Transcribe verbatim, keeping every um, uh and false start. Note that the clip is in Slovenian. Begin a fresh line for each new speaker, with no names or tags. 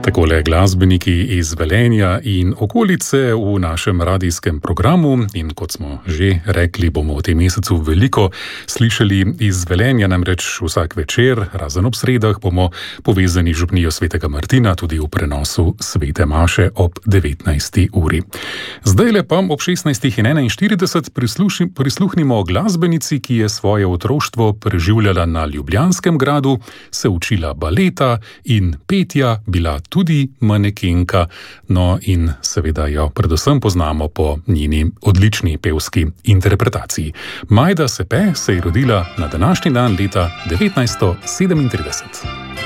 Takole glasbeniki iz Velenja in okolice v našem radijskem programu in kot smo že rekli, bomo v tem mesecu veliko slišali iz Velenja, namreč vsak večer, razen ob sredah, bomo povezani z župnijo svetega Martina tudi v prenosu svete maše ob devetnajsti uri. Zdajle pa ob šestnajstih enainštirideset prisluši, prisluhnimo glasbenici, ki je svoje otroštvo preživljala na Ljubljanskem gradu, se učila baleta in petja, bila tudi manekenka, no in seveda jo predvsem poznamo po njeni odlični pevski interpretaciji. Majda Sepe se je rodila na današnji dan leta devetnajststo sedemintrideset.